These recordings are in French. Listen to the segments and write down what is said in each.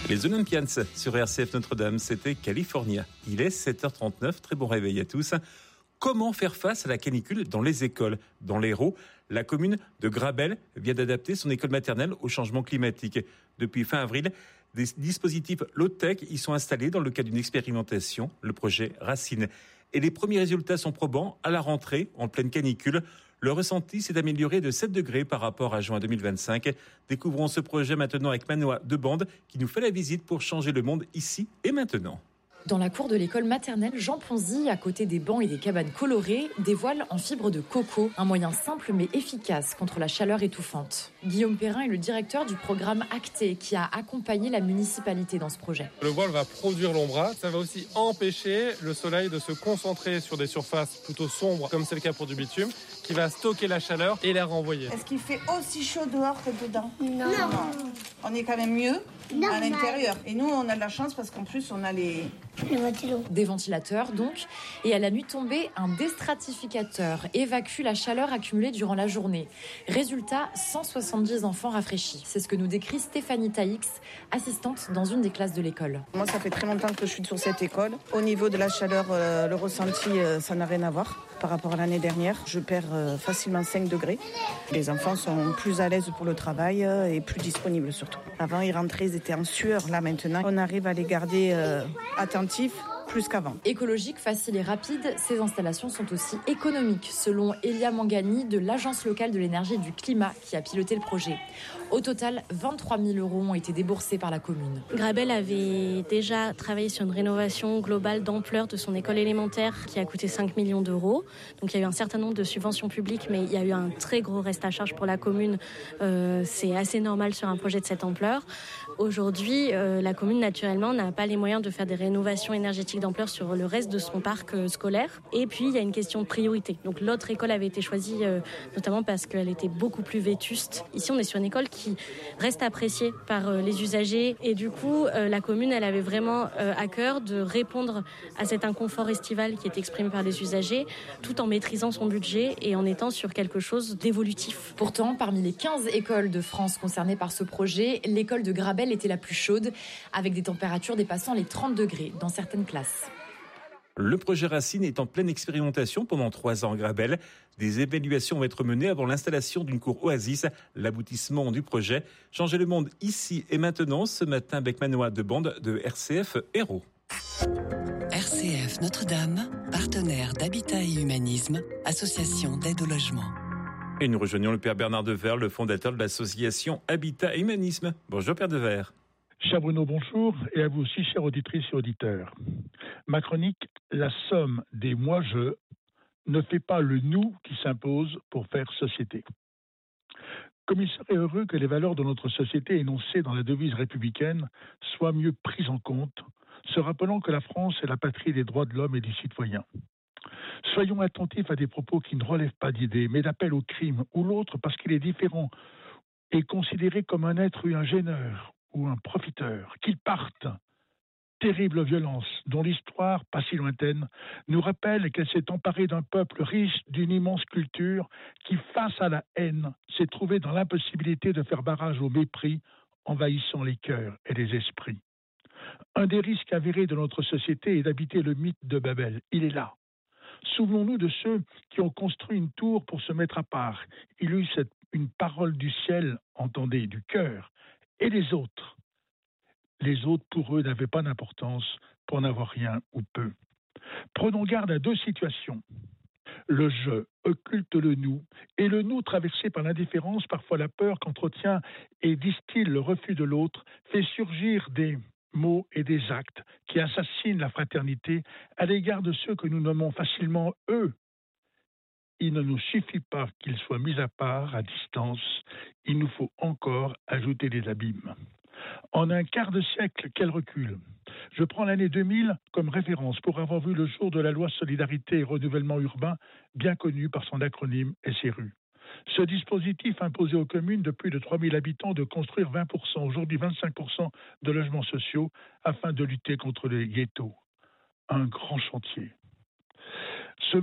Les Olympians sur RCF Notre-Dame, c'était California. Il est 7h39, très bon réveil à tous. Comment faire face à la canicule dans les écoles ? Dans l'Hérault, la commune de Grabel vient d'adapter son école maternelle au changement climatique. Depuis fin avril, des dispositifs low-tech y sont installés dans le cadre d'une expérimentation, le projet Racine. Et les premiers résultats sont probants. À la rentrée, en pleine canicule, le ressenti s'est amélioré de 7 degrés par rapport à juin 2025. Découvrons ce projet maintenant avec Manoa Debande qui nous fait la visite pour changer le monde ici et maintenant. Dans la cour de l'école maternelle Jean Ponzy, à côté des bancs et des cabanes colorées, des voiles en fibre de coco, un moyen simple mais efficace contre la chaleur étouffante. Guillaume Perrin est le directeur du programme Acté qui a accompagné la municipalité dans ce projet. Le voile va produire l'ombrage, ça va aussi empêcher le soleil de se concentrer sur des surfaces plutôt sombres, comme c'est le cas pour du bitume, qui va stocker la chaleur et la renvoyer. Est-ce qu'il fait aussi chaud dehors que dedans ? Non. On est quand même mieux à l'intérieur. Et nous, on a de la chance parce qu'en plus, on a les ventilos. Des ventilateurs donc. Et à la nuit tombée, un déstratificateur évacue la chaleur accumulée durant la journée. Résultat, 170 enfants rafraîchis. C'est ce que nous décrit Stéphanie Taix, assistante dans une des classes de l'école. Moi, ça fait très longtemps que je suis sur cette école. Au niveau de la chaleur, le ressenti, ça n'a rien à voir par rapport à l'année dernière. Je perds facilement 5 degrés. Les enfants sont plus à l'aise pour le travail et plus disponibles surtout. Avant, ils rentraient, ils étaient en sueur. Là, maintenant, on arrive à les garder attentifs plus qu'avant. Écologique, facile et rapide, ces installations sont aussi économiques, selon Elia Mangani de l'Agence locale de l'énergie et du climat qui a piloté le projet. Au total, 23 000 € ont été déboursés par la commune. Grabel avait déjà travaillé sur une rénovation globale d'ampleur de son école élémentaire qui a coûté 5 millions d'euros. Donc il y a eu un certain nombre de subventions publiques, mais il y a eu un très gros reste à charge pour la commune. C'est assez normal sur un projet de cette ampleur. Aujourd'hui, la commune, naturellement, n'a pas les moyens de faire des rénovations énergétiques d'ampleur sur le reste de son parc scolaire. Et puis, il y a une question de priorité. Donc l'autre école avait été choisie notamment parce qu'elle était beaucoup plus vétuste. Ici, on est sur une école qui reste appréciée par les usagers. Et du coup, la commune, elle avait vraiment à cœur de répondre à cet inconfort estival qui est exprimé par les usagers, tout en maîtrisant son budget et en étant sur quelque chose d'évolutif. Pourtant, parmi les 15 écoles de France concernées par ce projet, l'école de Grabel était la plus chaude, avec des températures dépassant les 30 degrés dans certaines classes. Le projet Racine est en pleine expérimentation pendant 3 ans à Grabel. Des évaluations vont être menées avant l'installation d'une cour Oasis, l'aboutissement du projet. Changer le monde ici et maintenant, ce matin avec Manoa Debande de RCF Hérault. RCF Notre-Dame, partenaire d'Habitat et Humanisme, association d'aide au logement. Et nous rejoignons le Père Bernard Devers, le fondateur de l'association Habitat et Humanisme. Bonjour Père Devers. Cher Bruno, bonjour, et à vous aussi, chères auditrices et auditeurs. Ma chronique, la somme des moi-je, ne fait pas le nous qui s'impose pour faire société. Comme il serait heureux que les valeurs de notre société énoncées dans la devise républicaine soient mieux prises en compte, se rappelant que la France est la patrie des droits de l'homme et du citoyen. Soyons attentifs à des propos qui ne relèvent pas d'idées, mais d'appel au crime, ou l'autre parce qu'il est différent, est considéré comme un être ou un gêneur, ou un profiteur, qu'il parte. Terrible violence dont l'histoire, pas si lointaine, nous rappelle qu'elle s'est emparée d'un peuple riche d'une immense culture qui, face à la haine, s'est trouvé dans l'impossibilité de faire barrage au mépris, envahissant les cœurs et les esprits. Un des risques avérés de notre société est d'habiter le mythe de Babel. Il est là. Souvenons-nous de ceux qui ont construit une tour pour se mettre à part. Il eut une parole du ciel, entendez, du cœur. Et les autres, pour eux, n'avaient pas d'importance pour n'avoir rien ou peu. Prenons garde à 2 situations. Le je occulte le nous, et le nous traversé par l'indifférence, parfois la peur qu'entretient et distille le refus de l'autre, fait surgir des mots et des actes qui assassinent la fraternité à l'égard de ceux que nous nommons facilement eux. Il ne nous suffit pas qu'ils soient mis à part, à distance, il nous faut encore ajouter des abîmes. En un quart de siècle, quel recul. Je prends l'année 2000 comme référence pour avoir vu le jour de la loi Solidarité et Renouvellement Urbain, bien connue par son acronyme SRU. Ce dispositif imposait aux communes de plus de 3000 habitants de construire 20%, aujourd'hui 25% de logements sociaux afin de lutter contre les ghettos. Un grand chantier. Sommes-nous prêts ?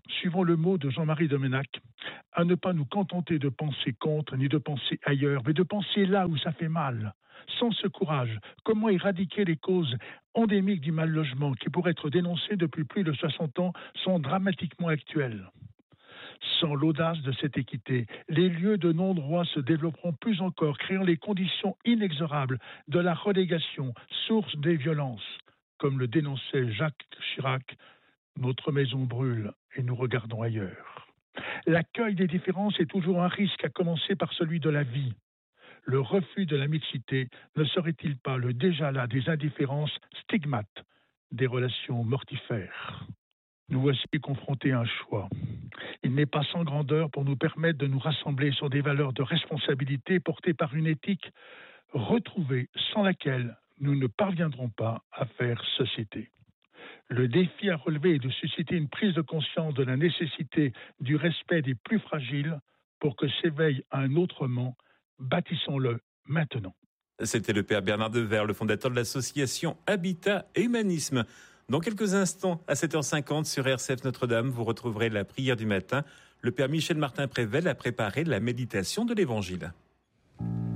suivant le mot de Jean-Marie Domenach, à ne pas nous contenter de penser contre, ni de penser ailleurs, mais de penser là où ça fait mal. Sans ce courage, comment éradiquer les causes endémiques du mal-logement qui, pour être dénoncées depuis plus de 60 ans, sont dramatiquement actuelles? Sans l'audace de cette équité, les lieux de non-droit se développeront plus encore, créant les conditions inexorables de la relégation, source des violences. Comme le dénonçait Jacques Chirac, notre maison brûle et nous regardons ailleurs. L'accueil des différences est toujours un risque, à commencer par celui de la vie. Le refus de la mixité ne serait-il pas le déjà là des indifférences stigmates, des relations mortifères? Nous voici confrontés à un choix. Il n'est pas sans grandeur pour nous permettre de nous rassembler sur des valeurs de responsabilité portées par une éthique retrouvée sans laquelle nous ne parviendrons pas à faire société. Le défi à relever est de susciter une prise de conscience de la nécessité du respect des plus fragiles pour que s'éveille un autrement. Bâtissons-le maintenant. C'était le père Bernard Devers, le fondateur de l'association Habitat et Humanisme. Dans quelques instants, à 7h50 sur RCF Notre-Dame, vous retrouverez la prière du matin. Le père Michel Martin-Prével a préparé la méditation de l'Évangile.